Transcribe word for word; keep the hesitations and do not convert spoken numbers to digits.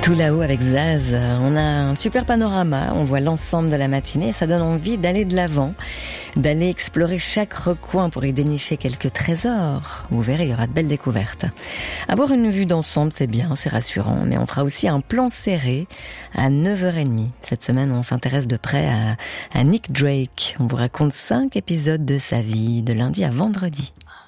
Tout là-haut avec Zaz, on a un super panorama, on voit l'ensemble de la matinée et ça donne envie d'aller de l'avant, d'aller explorer chaque recoin pour y dénicher quelques trésors. Vous verrez, il y aura de belles découvertes. Avoir une vue d'ensemble, c'est bien, c'est rassurant, mais on fera aussi un plan serré à neuf heures trente. Cette semaine, on s'intéresse de près à, à Nick Drake. On vous raconte cinq épisodes de sa vie, de lundi à vendredi.